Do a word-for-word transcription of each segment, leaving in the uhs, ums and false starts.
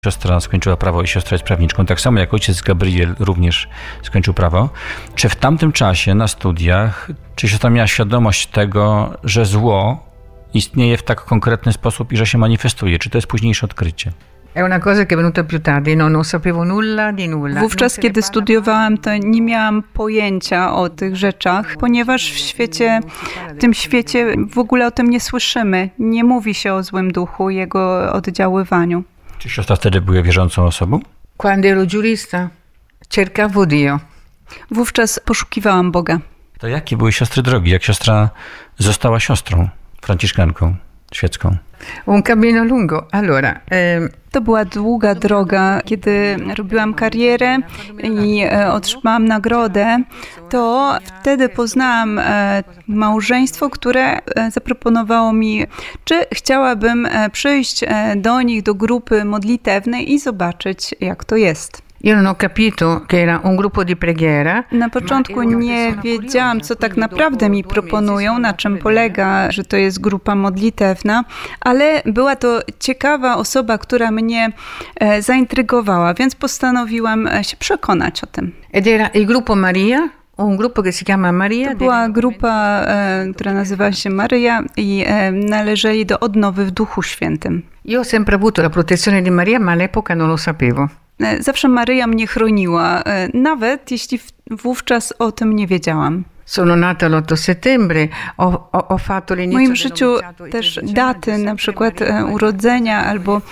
Siostra skończyła prawo i siostra jest prawniczką, tak samo jak ojciec Gabriel również skończył prawo. Czy w tamtym czasie na studiach, czy siostra miała świadomość tego, że zło istnieje w tak konkretny sposób i że się manifestuje? Czy to jest późniejsze odkrycie? Wówczas, kiedy studiowałam, to nie miałam pojęcia o tych rzeczach, ponieważ w świecie, w tym świecie w ogóle o tym nie słyszymy. Nie mówi się o złym duchu, jego oddziaływaniu. Czy siostra wtedy była wierzącą osobą? Quando ero giurista, cercavo Dio. Wówczas poszukiwałam Boga. To jakie były siostry drogi? Jak siostra została siostrą, franciszkanką, świecką? Un cammino lungo. Allora, ehm, To była długa droga. Kiedy robiłam karierę i otrzymałam nagrodę, to wtedy poznałam małżeństwo, które zaproponowało mi, czy chciałabym przyjść do nich, do grupy modlitewnej i zobaczyć, jak to jest. Io non ho capito che era un gruppo di preghiera. Na początku nie wiedziałam, co tak naprawdę mi proponują, na czym polega, że to jest grupa modlitewna, ale była to ciekawa osoba, która mnie zaintrygowała, więc postanowiłam się przekonać o tym. Ed era il gruppo Maria, un gruppo che si chiama Maria. To była grupa, która nazywała się Maryja i należeli do odnowy w Duchu Świętym. Io ho sempre avuto la protezione di Maria, ma all'epoca non lo sapevo. Zawsze Maryja mnie chroniła, nawet jeśli wówczas o tym nie wiedziałam. Sono nata l'otto settembre, ho, ho, ho fatto W l'inizio moim del życiu noviciato też eccezionale daty, na przykład e, urodzenia albo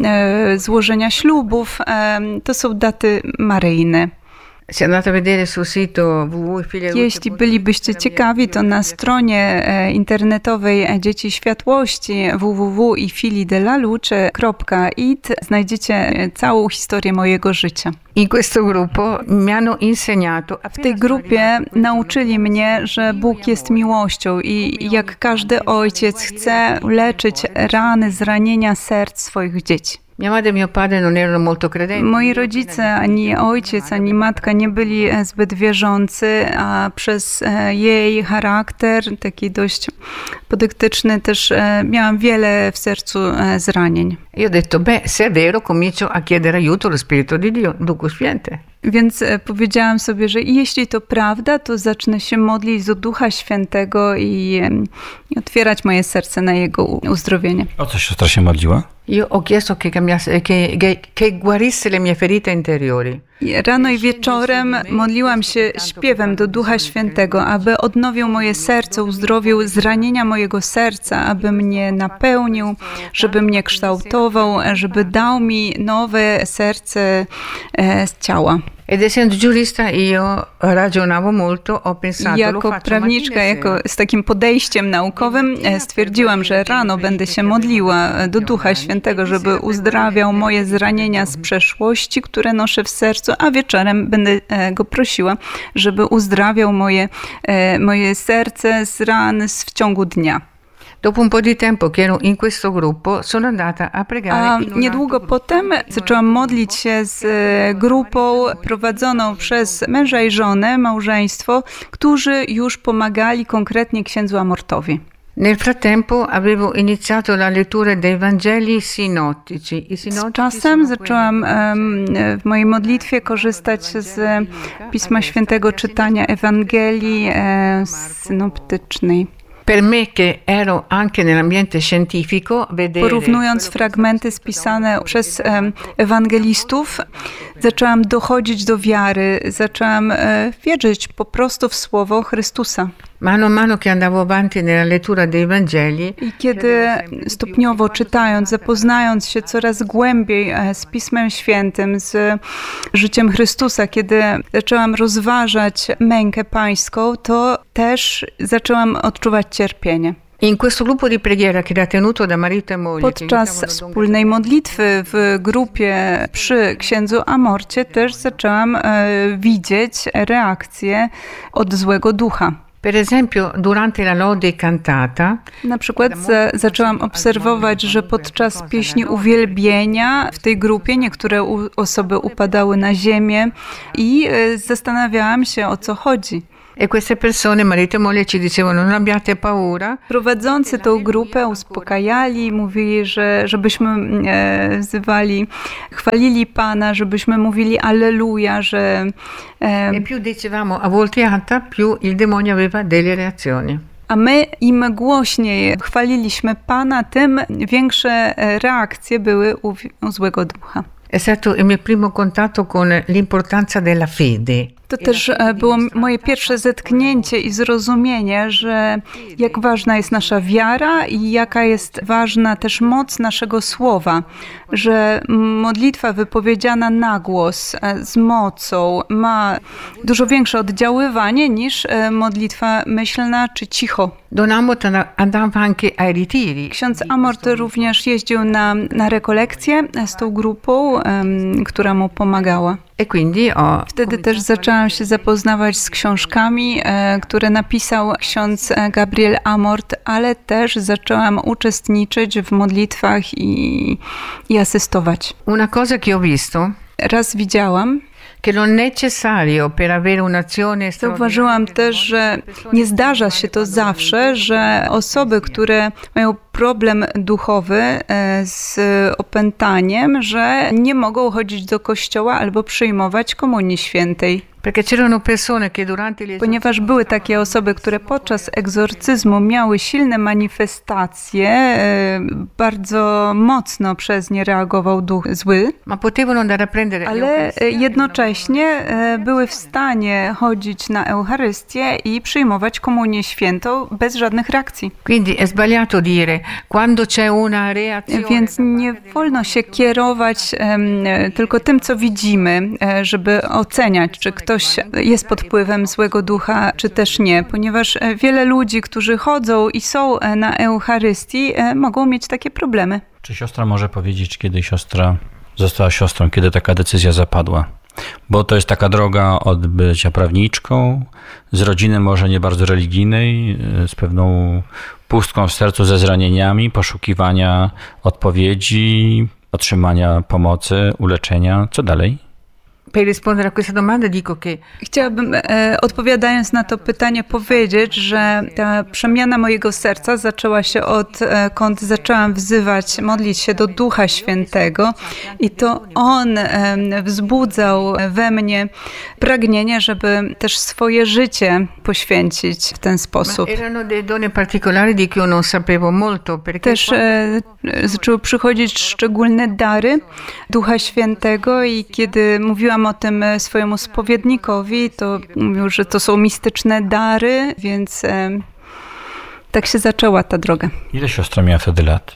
e, złożenia ślubów, e, to są daty maryjne. Se andate a vedere sul sito w w w kropka figlia luce Jeśli bylibyście ciekawi, to na stronie e, internetowej Dzieci Światłości w w w kropka i figli della luce kropka it znajdziecie całą historię mojego życia. In questo gruppo mi hanno insegnato. W tej grupie nauczyli mnie, że Bóg jest miłością i jak każdy ojciec chce leczyć rany, zranienia serc swoich dzieci. Mia madre e mio padre non erano molto credenti. Moi rodzice, ani ojciec, ani matka nie byli zbyt wierzący, a przez jej charakter, taki dość podyktyczny, też miałam wiele w sercu zranień. Io ho detto, beh, se è vero, comincio a chiedere aiuto allo Spirito di Dio, Duchu Święty. Więc powiedziałam sobie, że jeśli to prawda, to zacznę się modlić do Ducha Świętego i, i otwierać moje serce na Jego uzdrowienie. O co siostra się modliła? Io ho chiesto che, cambiasse, che, che, che guarisse le mie ferite interiori. I rano i wieczorem modliłam się śpiewem do Ducha Świętego, aby odnowił moje serce, uzdrowił zranienia mojego serca, aby mnie napełnił, żeby mnie kształtował, żeby dał mi nowe serce e, z ciała. Ed essendo giurista io ragionavo molto, ho pensato, lo Jako faccio prawniczka, mattina e jako sera. z takim podejściem naukowym e, stwierdziłam, że rano będę się modliła do Ducha Świętego, żeby uzdrawiał moje zranienia z przeszłości, które noszę w sercu, a wieczorem będę e, go prosiła, żeby uzdrawiał moje, e, moje serce z ran w ciągu dnia. Dopo un po' di tempo che ero in questo gruppo, sono andata a pregare A in un niedługo altro potem zaczęłam modlić się z e, grupą prowadzoną przez męża i żonę, małżeństwo, którzy już pomagali konkretnie księdzu Amortowi. Nel frattempo avevo iniziato la lettura dei Vangeli sinottici. I Z sinottici czasem sono zaczęłam em, w mojej modlitwie korzystać z Pisma Świętego, czytania Ewangelii e, synoptycznej. per me che ero anche nell'ambiente scientifico vedere Porównując fragmenty spisane przez em, ewangelistów, zaczęłam dochodzić do wiary, zaczęłam e, wierzyć po prostu w słowo Chrystusa. mano a mano che andavo avanti nella lettura dei Vangeli. I kiedy stopniowo czytając, zapoznając się coraz głębiej e, z Pismem Świętym, z życiem Chrystusa, kiedy zaczęłam rozważać mękę pańską, to też zaczęłam odczuwać cierpienie. In questo gruppo di preghiera che era tenuto da marito e moglie, che Podczas invitavano Don wspólnej modlitwy w grupie przy księdzu Amorcie też zaczęłam e, widzieć reakcję od złego ducha. Per esempio, durante la lode cantata, Na przykład za, zaczęłam obserwować, że podczas pieśni uwielbienia w tej grupie niektóre u, osoby upadały na ziemię i e, zastanawiałam się, o co chodzi. E queste persone, marito e moglie, ci dicevano non abbiate paura. Prowadzący tą grupę uspokajali, mówili, że żebyśmy e, wzywali, chwalili Pana, żebyśmy mówili Alleluja, że... E, E più dicevamo a volte alta, più il demonio aveva delle reazioni. A my im głośniej chwaliliśmy Pana, tym większe reakcje były u, u złego ducha. È stato il mio primo contatto con l'importanza della fede. To też było moje pierwsze zetknięcie i zrozumienie, że jak ważna jest nasza wiara i jaka jest ważna też moc naszego słowa, że modlitwa wypowiedziana na głos z mocą ma dużo większe oddziaływanie niż modlitwa myślna czy cicho. Don Amort andava anche ai ritiri. Ksiądz Amort również jeździł na, na rekolekcje z tą grupą, um, która mu pomagała. E quindi ho Wtedy też zaczęłam się zapoznawać z książkami, e, które napisał ksiądz Gabriel Amort, ale też zaczęłam uczestniczyć w modlitwach i, i asystować. una cosa che ho visto, Raz widziałam, che non è necessario per avere un'azione zauważyłam też, że nie zdarza się to zawsze, że osoby, które mają problem duchowy e, z opętaniem, że nie mogą chodzić do kościoła albo przyjmować Komunii Świętej. Perché c'erano persone che durante gli Ponieważ były takie osoby, które podczas egzorcyzmu miały silne manifestacje, e, bardzo mocno przez nie reagował duch zły, ma potevano andare a prendere ale e, jednocześnie e, były w stanie chodzić na Eucharystię i przyjmować Komunię Świętą bez żadnych reakcji. Quindi è sbagliato dire quando c'è una reazione. Więc nie wolno się kierować em, tylko tym, co widzimy, e, żeby oceniać, czy ktoś jest pod wpływem złego ducha, czy też nie, ponieważ e, wiele ludzi, którzy chodzą i są e, na Eucharystii, e, mogą mieć takie problemy. Czy siostra może powiedzieć, kiedy siostra została siostrą, kiedy taka decyzja zapadła? Bo to jest taka droga od bycia prawniczką, z rodziny może nie bardzo religijnej, z pewną pustką w sercu, ze zranieniami, poszukiwania odpowiedzi, otrzymania pomocy, uleczenia. Co dalej? Per rispondere a questa domanda dico che Chciałabym, e, odpowiadając na to pytanie, powiedzieć, że ta przemiana mojego serca zaczęła się odkąd zaczęłam wzywać, modlić się do Ducha Świętego i to On e, wzbudzał we mnie pragnienie, żeby też swoje życie poświęcić w ten sposób. erano dei doni particolari di cui io non sapevo molto perché Też e, zaczęły przychodzić szczególne dary Ducha Świętego i kiedy mówiłam o tym swojemu spowiednikowi, to mówił, że to są mistyczne dary, więc e, tak się zaczęła ta droga. Ile siostra miała wtedy lat?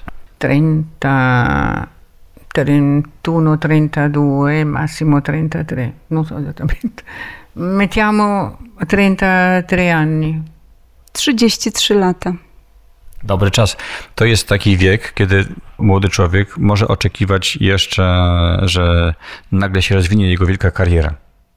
trenta, trentuno, trentadue, massimo trentatré, non so esattamente. Mettiamo trentatré anni. trzydzieści trzy lata. Dobry czas. To jest taki wiek, kiedy młody człowiek może oczekiwać jeszcze, że nagle się rozwinie jego wielka kariera.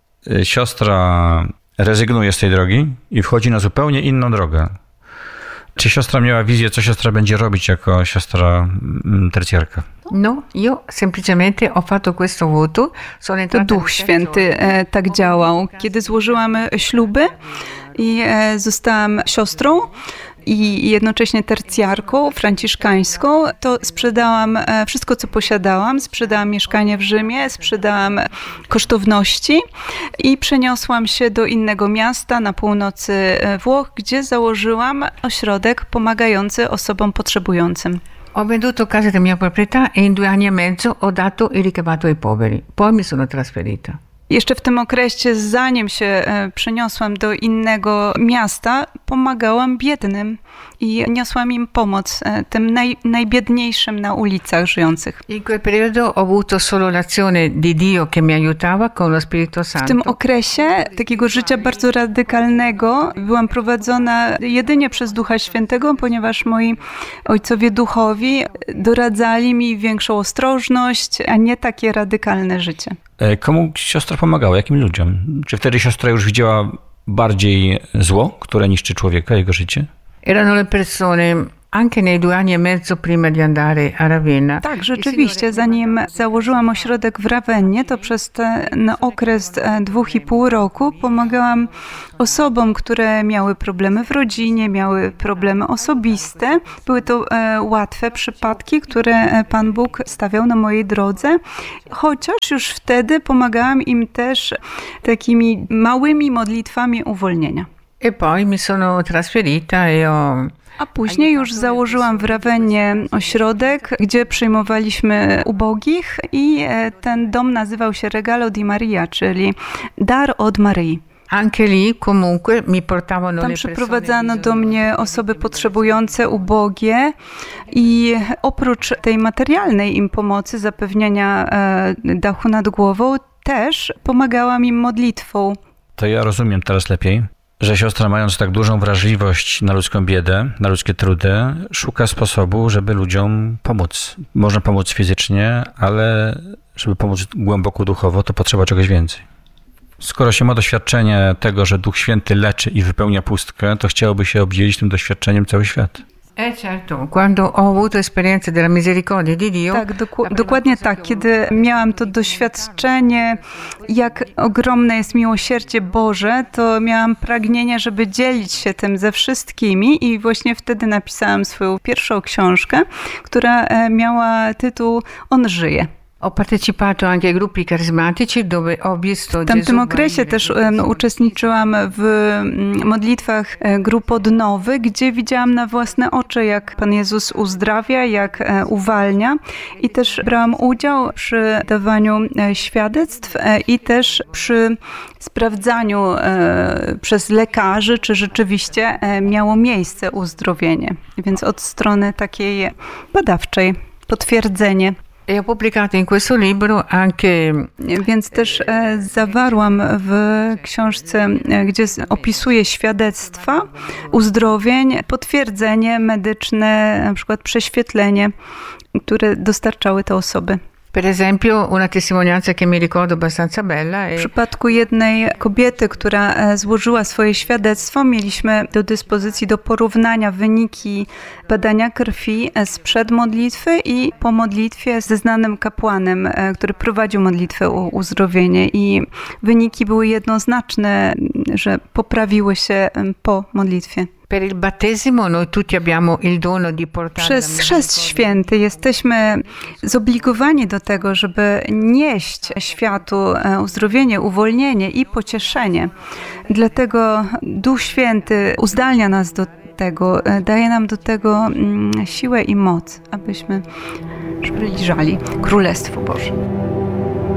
Siostra rezygnuje z tej drogi i wchodzi na zupełnie inną drogę. Czy siostra miała wizję, co siostra będzie robić jako siostra tercjarka? No, io semplicemente ho fatto questo voto, sono To entrata Duch Święty e, tak działał. Kiedy złożyłam śluby i e, zostałam siostrą i jednocześnie tercjarką franciszkańską, to sprzedałam e, wszystko, co posiadałam. Sprzedałam mieszkanie w Rzymie, sprzedałam kosztowności i przeniosłam się do innego miasta na północy Włoch, gdzie założyłam ośrodek pomagający osobom potrzebującym. Ho venduto casa della mia proprietà e in due anni e mezzo ho dato il ricavato ai poveri. Poi mi sono trasferita. Jeszcze w tym okresie, zanim się e, przeniosłam do innego miasta, pomagałam biednym i niosłam im pomoc, e, tym naj, najbiedniejszym na ulicach żyjących. In quel periodo ho avuto solo l'azione di Dio che mi aiutava con lo Spirito W tym Santo. okresie takiego życia bardzo radykalnego byłam prowadzona jedynie przez Ducha Świętego, ponieważ moi ojcowie duchowi doradzali mi większą ostrożność, a nie takie radykalne życie. Komu siostra pomagała? Jakim ludziom? Czy wtedy siostra już widziała bardziej zło, które niszczy człowieka, jego życie? Erano le persone Anche nei due anni e mezzo prima di andare a Ravenna. Tak, rzeczywiście, zanim założyłam ośrodek w Rawennie, to przez ten okres dwóch i pół roku pomagałam osobom, które miały problemy w rodzinie, miały problemy osobiste. Były to e, łatwe przypadki, które Pan Bóg stawiał na mojej drodze, chociaż już wtedy pomagałam im też takimi małymi modlitwami uwolnienia. E poi mi sono trasferita e ho... A później już założyłam w Rawennie ośrodek, gdzie przyjmowaliśmy ubogich i ten dom nazywał się Regalo di Maria, czyli dar od Maryi. Anche lì comunque mi portavano Tam le przyprowadzano persone do mnie osoby potrzebujące, ubogie i oprócz tej materialnej im pomocy, zapewniania e, dachu nad głową, też pomagałam im modlitwą. To ja rozumiem teraz lepiej, że siostra, mając tak dużą wrażliwość na ludzką biedę, na ludzkie trudy, szuka sposobu, żeby ludziom pomóc. Można pomóc fizycznie, ale żeby pomóc głęboko duchowo, to potrzeba czegoś więcej. Skoro się ma doświadczenie tego, że Duch Święty leczy i wypełnia pustkę, to chciałoby się obdzielić tym doświadczeniem cały świat. Eh certo, quando ho avuto esperienze della misericordia di Dio. Tak, doku- dokładnie tak. Kiedy miałam to doświadczenie, jak ogromne jest miłosierdzie Boże, to miałam pragnienie, żeby dzielić się tym ze wszystkimi i właśnie wtedy napisałam swoją pierwszą książkę, która miała tytuł On żyje. Ho partecipato anche ai gruppi carismatici dove ho visto W tamtym Gesù okresie guarire też tutte le um, persone. uczestniczyłam w mm, modlitwach e, grup odnowy, gdzie widziałam na własne oczy, jak Pan Jezus uzdrawia, jak e, uwalnia i też brałam udział przy dawaniu e, świadectw e, i też przy sprawdzaniu e, przez lekarzy, czy rzeczywiście e, miało miejsce uzdrowienie. Więc od strony takiej badawczej, potwierdzenie. E ho pubblicato in questo libro anche Więc też e, zawarłam w książce, e, gdzie z- opisuję świadectwa uzdrowień, potwierdzenie medyczne, na przykład prześwietlenie, które dostarczały te osoby. per esempio una testimonianza che mi ricordo abbastanza bella W è przypadku jednej kobiety, która e, złożyła swoje świadectwo, mieliśmy do dyspozycji do porównania wyniki badania krwi e, sprzed modlitwy i po modlitwie ze znanym kapłanem, e, który prowadził modlitwę o uzdrowienie i wyniki były jednoznaczne, że poprawiły się e, po modlitwie. per il battesimo noi tutti abbiamo il dono di portare la Przez chrzest święty jesteśmy zobligowani do tego, żeby nieść światu e, uzdrowienie, uwolnienie i pocieszenie. Dlatego Duch Święty uzdalnia nas do tego, e, daje nam do tego mm, siłę i moc, abyśmy przybliżali Królestwo Boże.